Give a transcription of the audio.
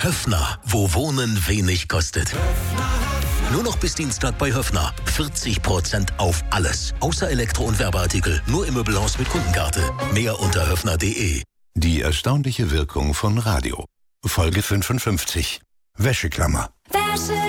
Höffner, wo Wohnen wenig kostet. Nur noch bis Dienstag bei Höffner. 40% auf alles. Außer Elektro- und Werbeartikel. Nur im Möbelhaus mit Kundenkarte. Mehr unter höffner.de. Die erstaunliche Wirkung von Radio. Folge 55. Wäscheklammer.